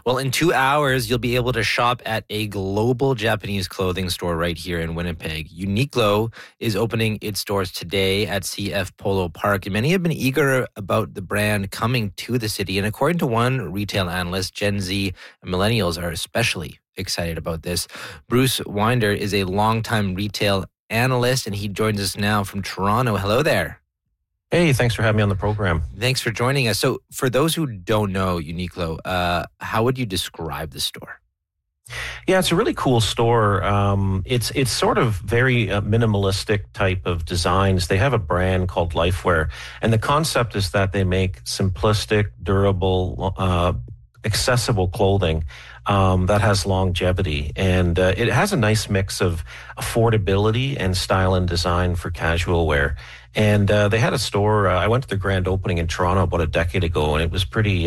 Well, in 2 hours, you'll be able to shop at a global Japanese clothing store right here in Winnipeg. Uniqlo is opening its doors today at CF Polo Park, and many have been eager about the brand coming to the city. And according to one retail analyst, Gen Z and millennials are especially excited about this. Bruce Winder is a longtime retail analyst, and he joins us now from Toronto. Hello there. Hey, thanks for having me on the program. Thanks for joining us. So for those who don't know Uniqlo, how would you describe the store? Yeah, it's a really cool store. It's sort of very minimalistic type of designs. They have a brand called Lifewear, and the concept is that they make simplistic, durable, accessible clothing that has longevity. And it has a nice mix of affordability and style and design for casual wear. And they had a store. I went to the grand opening in Toronto about a decade ago, and it was pretty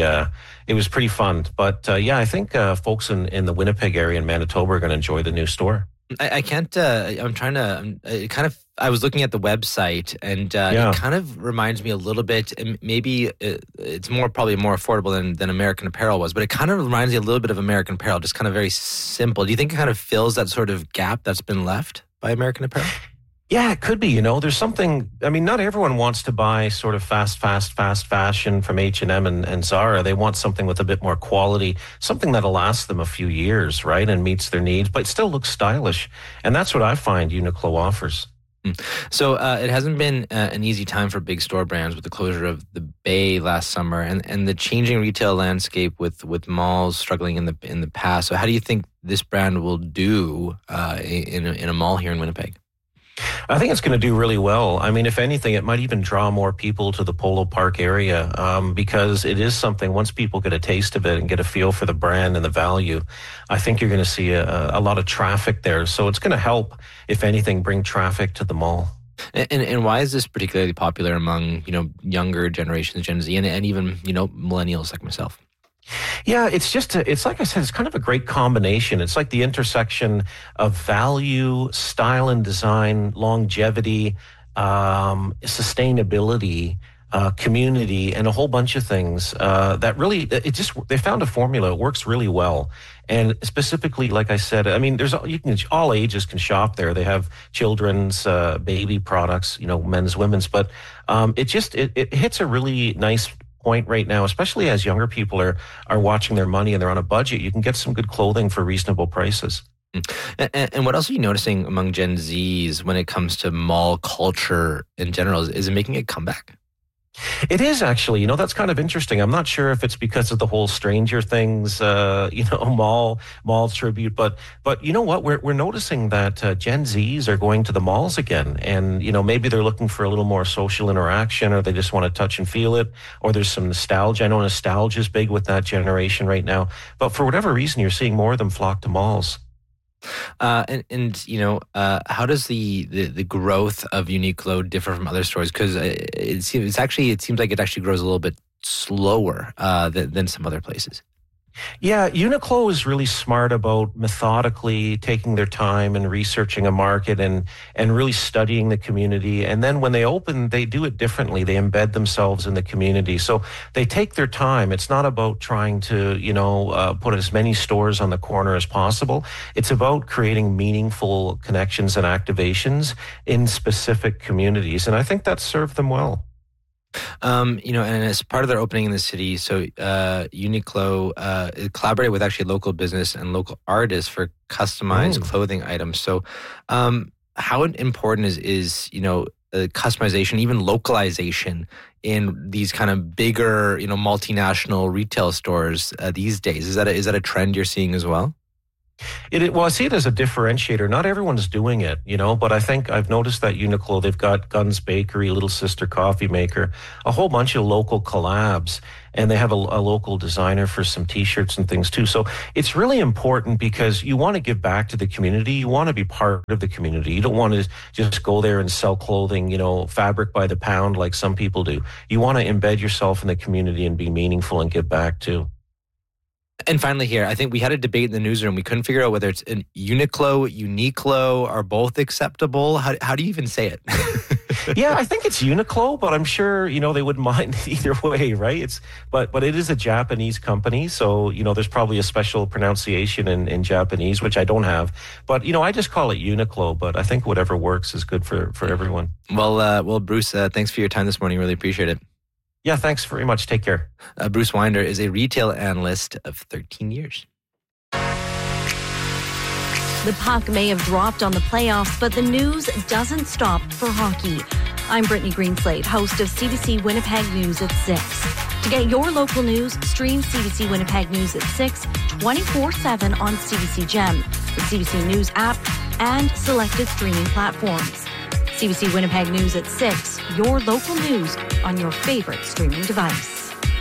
fun. But yeah, I think folks in the Winnipeg area and Manitoba are going to enjoy the new store. I can't. I'm trying to. I was looking at the website, and it kind of reminds me a little bit. Maybe it's probably more affordable than American Apparel was, but it kind of reminds me a little bit of American Apparel. Just kind of very simple. Do you think it kind of fills that sort of gap that's been left by American Apparel? Yeah, it could be. There's something. I mean, not everyone wants to buy sort of fast fashion from H&M and Zara. They want something with a bit more quality, something that'll last them a few years, right, and meets their needs, but still looks stylish. And that's what I find Uniqlo offers. So it hasn't been an easy time for big store brands with the closure of the Bay last summer and the changing retail landscape with malls struggling in the past. So how do you think this brand will do in a mall here in Winnipeg? I think it's going to do really well. I mean, if anything, it might even draw more people to the Polo Park area because it is something, once people get a taste of it and get a feel for the brand and the value, I think you're going to see a lot of traffic there. So it's going to help, if anything, bring traffic to the mall. And why is this particularly popular among, younger generations, Gen Z, and even, millennials like myself? Yeah, it's like I said, it's kind of a great combination. It's like the intersection of value, style and design, longevity, sustainability, community, and a whole bunch of things that really, they found a formula. It works really well. And specifically, like I said, I mean, all ages can shop there. They have children's, baby products, men's, women's, but it hits a really nice point right now, especially as younger people are watching their money and they're on a budget. You can get some good clothing for reasonable prices. And what else are you noticing among Gen Zs when it comes to mall culture in general? Is it making a comeback? It is actually, that's kind of interesting. I'm not sure if it's because of the whole Stranger Things, mall tribute, but you know what? We're noticing that Gen Zs are going to the malls again, and maybe they're looking for a little more social interaction, or they just want to touch and feel it, or there's some nostalgia. I know nostalgia is big with that generation right now, but for whatever reason, you're seeing more of them flock to malls. How does the growth of Uniqlo differ from other stores? Because it seems like it actually grows a little bit slower than some other places. Yeah, Uniqlo is really smart about methodically taking their time and researching a market and really studying the community. And then when they open, they do it differently. They embed themselves in the community. So they take their time. It's not about trying to, put as many stores on the corner as possible. It's about creating meaningful connections and activations in specific communities. And I think that's served them well. And as part of their opening in the city, so Uniqlo collaborated with actually local business and local artists for customized clothing items. So how important is customization, even localization in these kind of bigger, multinational retail stores these days? Is that a trend you're seeing as well? Well, I see it as a differentiator. Not everyone's doing it, but I think I've noticed that Uniqlo, they've got Guns Bakery, Little Sister Coffee Maker, a whole bunch of local collabs, and they have a local designer for some T-shirts and things too. So it's really important because you want to give back to the community. You want to be part of the community. You don't want to just go there and sell clothing, fabric by the pound like some people do. You want to embed yourself in the community and be meaningful and give back too. And finally here, I think we had a debate in the newsroom. We couldn't figure out whether it's an Uniqlo, are both acceptable. How do you even say it? Yeah, I think it's Uniqlo, but I'm sure, they wouldn't mind either way, right? But it is a Japanese company, so, there's probably a special pronunciation in Japanese, which I don't have. But, I just call it Uniqlo, but I think whatever works is good for everyone. Well, Bruce, thanks for your time this morning. Really appreciate it. Yeah, thanks very much. Take care. Bruce Winder is a retail analyst of 13 years. The puck may have dropped on the playoffs, but the news doesn't stop for hockey. I'm Brittany Greenslade, host of CBC Winnipeg News at 6. To get your local news, stream CBC Winnipeg News at 6, 24/7 on CBC Gem, the CBC News app, and selected streaming platforms. CBC Winnipeg News at 6, your local news on your favorite streaming device.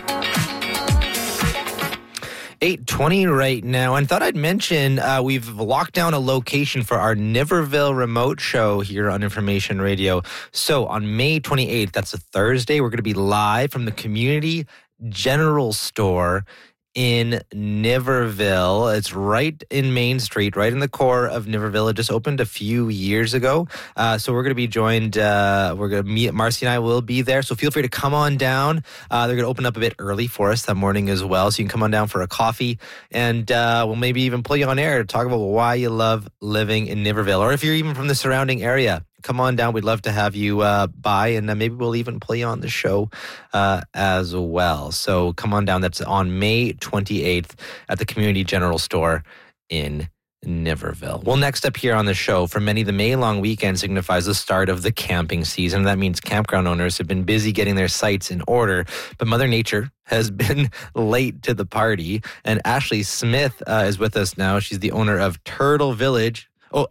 8:20 right now, and thought I'd mention we've locked down a location for our Niverville remote show here on Information Radio. So on May 28th, that's a Thursday, we're going to be live from the Community General Store in Niverville. It's right in Main Street, right in the core of Niverville. It just opened a few years ago. So we're going to be joined, we're going to meet, Marcy and I will be there. So feel free to come on down. They're going to open up a bit early for us that morning as well. So you can come on down for a coffee, and we'll maybe even pull you on air to talk about why you love living in Niverville. Or if you're even from the surrounding area, come on down. We'd love to have you by, and maybe we'll even play you on the show as well. So come on down. That's on May 28th at the Community General Store in Niverville. Well, next up here on the show, for many, the May long weekend signifies the start of the camping season. That means campground owners have been busy getting their sites in order, but Mother Nature has been late to the party. And Ashley Smith is with us now. She's the owner of Turtle Village.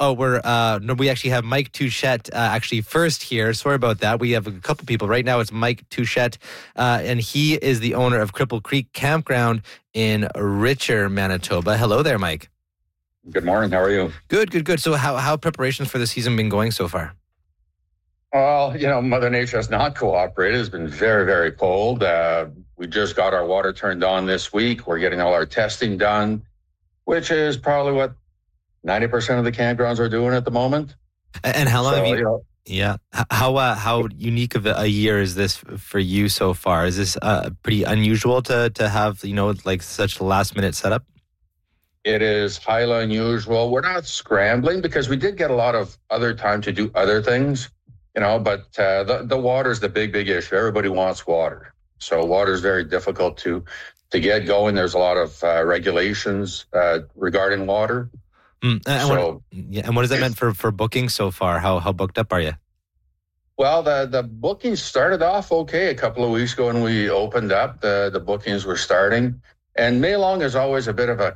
We actually have Mike Touchette actually first here. Sorry about that. We have a couple people. Right now it's Mike Touchette, and he is the owner of Cripple Creek Campground in Richer, Manitoba. Hello there, Mike. Good morning. How are you? Good. So how preparations for the season been going so far? Well, Mother Nature has not cooperated. It's been very, very cold. We just got our water turned on this week. We're getting all our testing done, which is probably what 90% of the campgrounds are doing at the moment. And how long have you? Yeah. How unique of a year is this for you so far? Is this pretty unusual to have like such last minute setup? It is highly unusual. We're not scrambling because we did get a lot of other time to do other things, But the water is the big issue. Everybody wants water, so water is very difficult to get going. There's a lot of regulations regarding water. And what does that mean for booking so far? How booked up are you? Well, the bookings started off okay a couple of weeks ago when we opened up. The bookings were starting, and May long is always a bit of a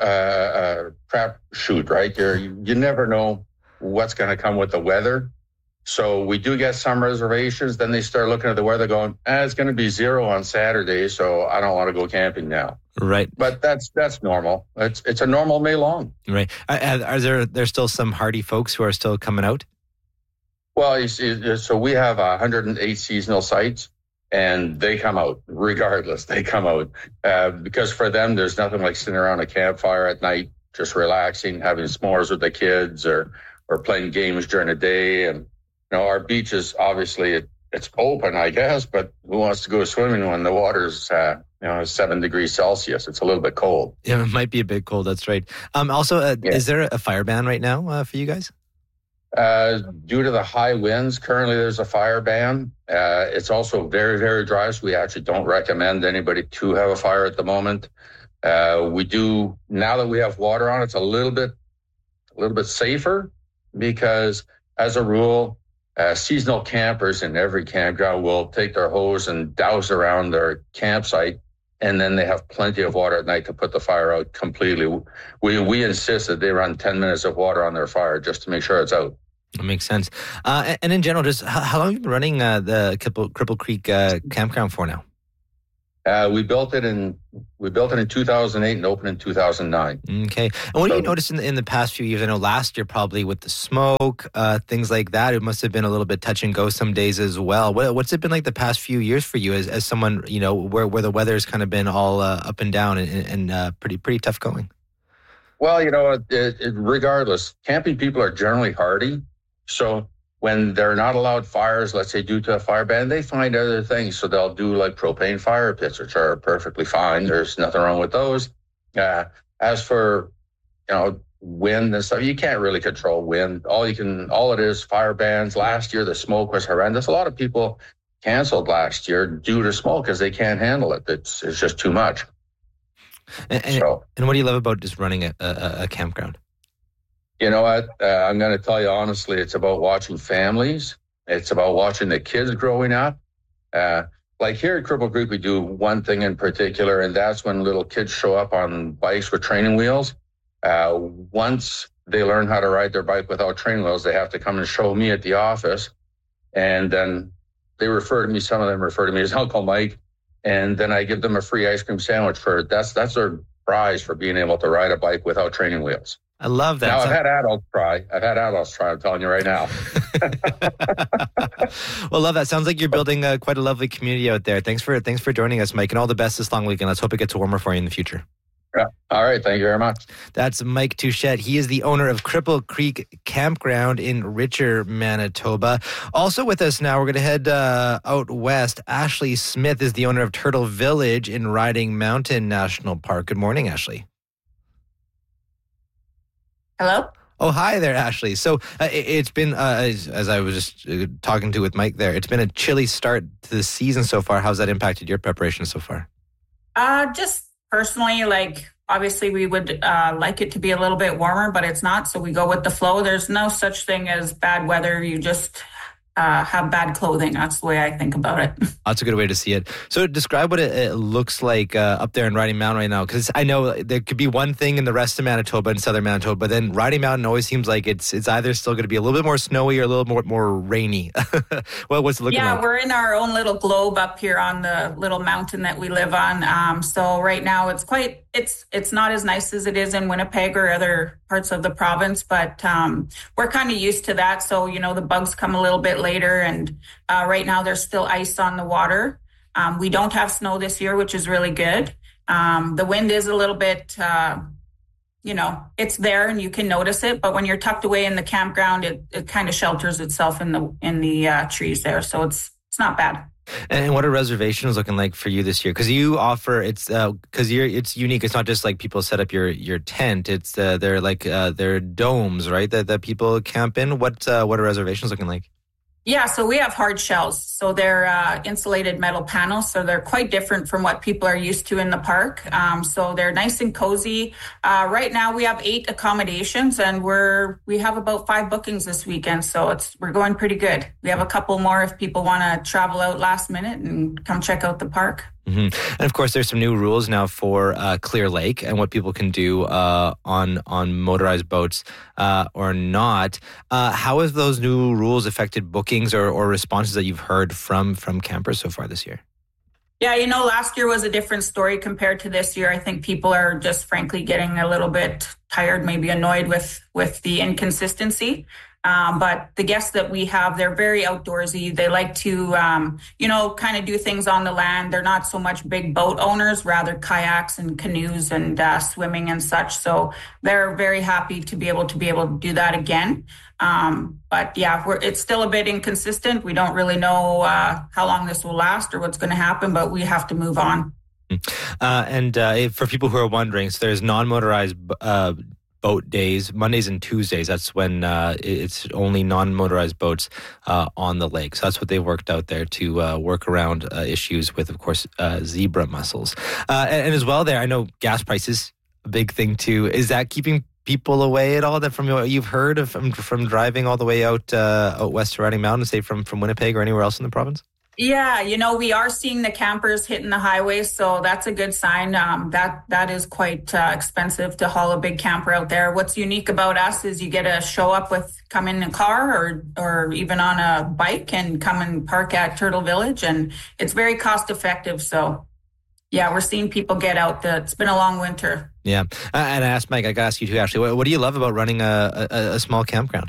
crap shoot, right? You never know what's going to come with the weather. So we do get some reservations. Then they start looking at the weather going, it's going to be 0 on Saturday, so I don't want to go camping now. Right. But that's normal. It's a normal May long. Right. Are there still some hardy folks who are still coming out? Well, you see, so we have 108 seasonal sites, and they come out regardless. They come out because for them, there's nothing like sitting around a campfire at night, just relaxing, having s'mores with the kids or playing games during the day. And our beach is obviously it's open, I guess, but who wants to go swimming when the water's 7 degrees Celsius? It's a little bit cold. Yeah, it might be a bit cold. That's right. Is there a fire ban right now for you guys? Due to the high winds, currently there's a fire ban. It's also very, very dry, so we actually don't recommend anybody to have a fire at the moment. We do, now that we have water on, it's a little bit safer because, as a rule, seasonal campers in every campground will take their hose and douse around their campsite, and then they have plenty of water at night to put the fire out completely. We insist that they run 10 minutes of water on their fire just to make sure it's out. That makes sense. And in general, just how long have you been running the Cripple Creek campground for now? We built it in 2008 and opened in 2009. Okay. And what have you noticed in the past few years? I know last year probably with the smoke, things like that, it must have been a little bit touch and go some days as well. What's it been like the past few years for you as someone, where the weather's kind of been all up and down and pretty tough going? Well, regardless, camping people are generally hardy. So when they're not allowed fires, let's say due to a fire ban, they find other things. So they'll do like propane fire pits, which are perfectly fine. There's nothing wrong with those. As for, wind and stuff, you can't really control wind. All it is fire bans. Last year, the smoke was horrendous. A lot of people canceled last year due to smoke because they can't handle it. It's just too much. And what do you love about just running a campground? You know what? I'm going to tell you honestly, it's about watching families. It's about watching the kids growing up. Like here at Cripple Creek, we do one thing in particular, and that's when little kids show up on bikes with training wheels. Once they learn how to ride their bike without training wheels, they have to come and show me at the office. And then they refer to me, some of them refer to me as Uncle Mike. And then I give them a free ice cream sandwich that's their prize for being able to ride a bike without training wheels. I love that. Now, I've had adults try. I'm telling you right now. Well, love that. Sounds like you're building quite a lovely community out there. Thanks for joining us, Mike, and all the best this long weekend. Let's hope it gets warmer for you in the future. Yeah. All right. Thank you very much. That's Mike Touchette. He is the owner of Cripple Creek Campground in Richer, Manitoba. Also with us now, we're going to head out west. Ashley Smith is the owner of Turtle Village in Riding Mountain National Park. Good morning, Ashley. Hello? Oh, hi there, Ashley. So it's been, as I was just talking to with Mike there, it's been a chilly start to the season so far. How's that impacted your preparation so far? Just personally, obviously we would like it to be a little bit warmer, but it's not. So we go with the flow. There's no such thing as bad weather. You just have bad clothing. That's the way I think about it. That's a good way to see it. So describe what it looks like up there in Riding Mountain right now, because I know there could be one thing in the rest of Manitoba and southern Manitoba, but then Riding Mountain always seems like it's either still going to be a little bit more snowy or a little more rainy. Well, what's it looking like? Yeah, we're in our own little globe up here on the little mountain that we live on. So right now it's not as nice as it is in Winnipeg or other parts of the province, but we're kind of used to that. So, the bugs come a little bit later, and right now there's still ice on the water. We don't have snow this year, which is really good. The wind is a little bit, it's there and you can notice it, but when you're tucked away in the campground, it kind of shelters itself in the trees there. So it's not bad. And what are reservations looking like for you this year? Because you offer it's unique. It's not just like people set up your tent. It's they're domes, right? That people camp in. What are reservations looking like? Yeah, so we have hard shells. So they're insulated metal panels. So they're quite different from what people are used to in the park. So they're nice and cozy. Right now we have 8 accommodations, and we have about 5 bookings this weekend. So we're going pretty good. We have a couple more if people want to travel out last minute and come check out the park. Mm-hmm. And of course, there's some new rules now for Clear Lake and what people can do on motorized boats or not. How have those new rules affected bookings or responses that you've heard from campers so far this year? Yeah, last year was a different story compared to this year. I think people are just frankly getting a little bit tired, maybe annoyed with the inconsistency. But the guests that we have, they're very outdoorsy. They like to, kind of do things on the land. They're not so much big boat owners, rather kayaks and canoes and swimming and such. So they're very happy to be able to do that again. But yeah, it's still a bit inconsistent. We don't really know how long this will last or what's going to happen, but we have to move on. And for people who are wondering, so there's non-motorized boat days, Mondays and Tuesdays. That's when it's only non-motorized boats on the lake. So that's what they worked out there to work around issues with, of course, zebra mussels. And as well there, I know gas prices, a big thing too. Is that keeping people away at all, that from what you've heard of from driving all the way out west to Riding Mountain, say from Winnipeg or anywhere else in the province? Yeah, we are seeing the campers hitting the highway, so that's a good sign. That is quite expensive to haul a big camper out there. What's unique about us is you get to show up come in a car or even on a bike and come and park at Turtle Village, and it's very cost effective. So yeah, we're seeing people get out. It's been a long winter. Yeah, and I asked Mike, I got to ask you too, Ashley, what do you love about running a small campground?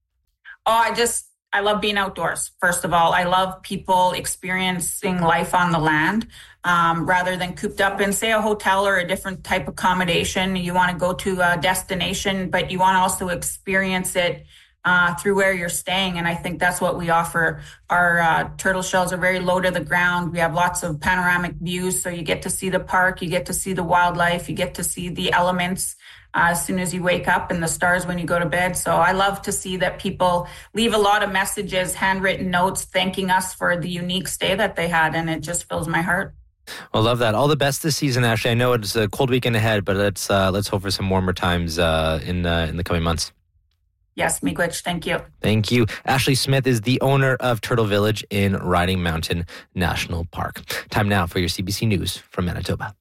Oh, I love being outdoors. First of all, I love people experiencing life on the land rather than cooped up in, say, a hotel or a different type of accommodation. You want to go to a destination, but you want to also experience it through where you're staying. And I think that's what we offer. Our turtle shells are very low to the ground. We have lots of panoramic views. So you get to see the park, you get to see the wildlife, you get to see the elements as soon as you wake up, and the stars when you go to bed. So I love to see that people leave a lot of messages, handwritten notes, thanking us for the unique stay that they had. And it just fills my heart. Well, love that. All the best this season, Ashley. I know it's a cold weekend ahead, but let's hope for some warmer times in the coming months. Yes, Miigwech, thank you. Thank you. Ashley Smith is the owner of Turtle Village in Riding Mountain National Park. Time now for your CBC News from Manitoba.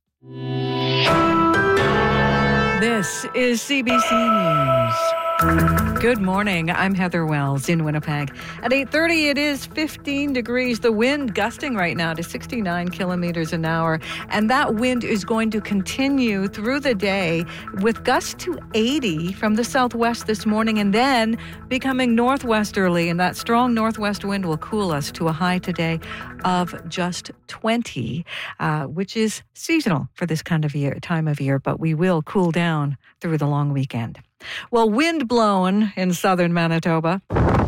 This is CBC News. Good morning. I'm Heather Wells in Winnipeg. At 8:30, it is 15 degrees. The wind gusting right now to 69 kilometers an hour. And that wind is going to continue through the day with gusts to 80 from the southwest this morning and then becoming northwesterly. And that strong northwest wind will cool us to a high today of just 20, which is seasonal for this kind of time of year. But we will cool down through the long weekend. Well, wind blown in southern Manitoba.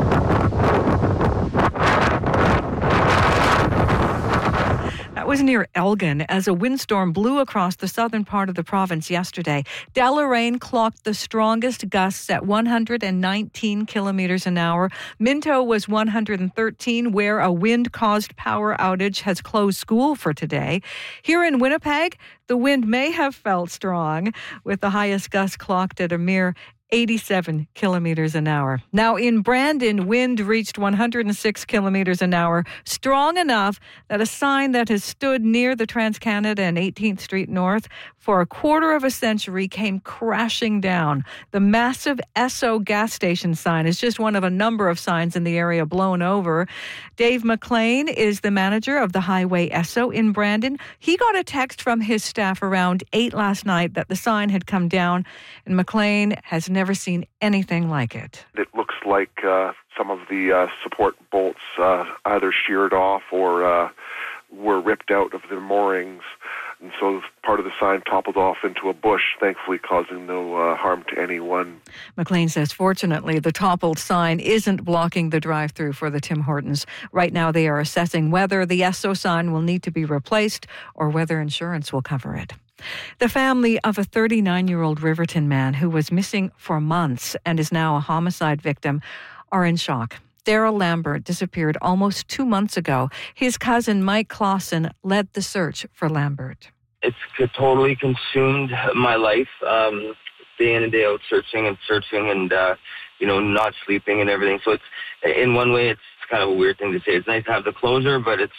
That was near Elgin as a windstorm blew across the southern part of the province yesterday. Deloraine clocked the strongest gusts at 119 kilometers an hour. Minto was 113, where a wind-caused power outage has closed school for today. Here in Winnipeg, the wind may have felt strong, with the highest gust clocked at a mere 87 kilometers an hour. Now in Brandon, wind reached 106 kilometers an hour, strong enough that a sign that has stood near the TransCanada and 18th Street North for a quarter of a century came crashing down. The massive Esso gas station sign is just one of a number of signs in the area blown over. Dave McLean is the manager of the Highway Esso in Brandon. He got a text from his staff around 8 last night that the sign had come down, and McLean has never seen anything like it. It looks like some of the support bolts either sheared off or were ripped out of their moorings. And so part of the sign toppled off into a bush, thankfully causing no harm to anyone. McLean says, fortunately, the toppled sign isn't blocking the drive-through for the Tim Hortons. Right now, they are assessing whether the Esso sign will need to be replaced or whether insurance will cover it. The family of a 39-year-old Riverton man who was missing for months and is now a homicide victim are in shock. Daryl Lambert disappeared almost 2 months ago. His cousin, Mike Clausen, led the search for Lambert. It's totally consumed my life, day in and day out, searching and not sleeping and everything. So it's, in one way, it's kind of a weird thing to say. It's nice to have the closure, but it's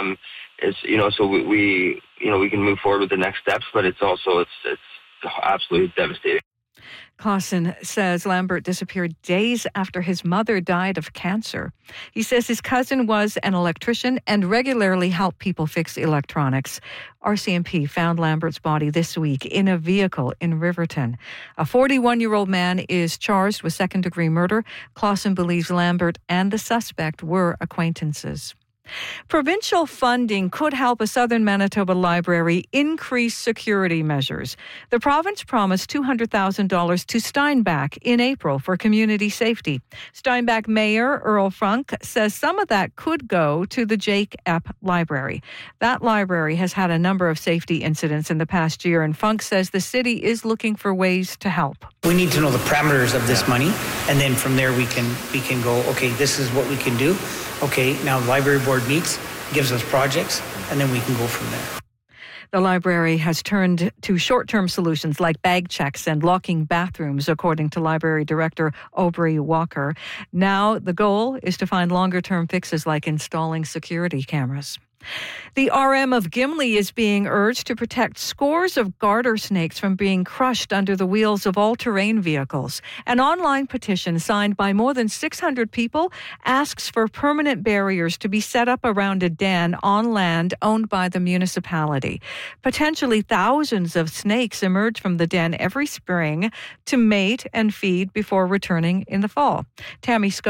so we can move forward with the next steps, but it's absolutely devastating. Clausen says Lambert disappeared days after his mother died of cancer. He says his cousin was an electrician and regularly helped people fix electronics. RCMP found Lambert's body this week in a vehicle in Riverton. A 41-year-old man is charged with second-degree murder. Clausen believes Lambert and the suspect were acquaintances. Provincial funding could help a southern Manitoba library increase security measures. The province promised $200,000 to Steinbach in April for community safety. Steinbach Mayor Earl Funk says some of that could go to the Jake Epp Library. That library has had a number of safety incidents in the past year, and Funk says the city is looking for ways to help. We need to know the parameters of this money, and then from there we can go, okay, this is what we can do. Okay, now the library board meets, gives us projects, and then we can go from there. The library has turned to short-term solutions like bag checks and locking bathrooms, according to Library Director Aubrey Walker. Now the goal is to find longer-term fixes like installing security cameras. The RM of Gimli is being urged to protect scores of garter snakes from being crushed under the wheels of all-terrain vehicles. An online petition signed by more than 600 people asks for permanent barriers to be set up around a den on land owned by the municipality. Potentially thousands of snakes emerge from the den every spring to mate and feed before returning in the fall. Tammy Sco